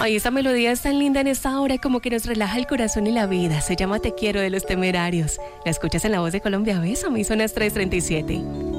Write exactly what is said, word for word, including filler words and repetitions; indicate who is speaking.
Speaker 1: Ay, esta melodía es tan linda en esta hora, como que nos relaja el corazón y la vida. Se llama Te Quiero, de Los Temerarios. La escuchas en La Voz de Colombia. Beso, mi son las tres treinta y siete.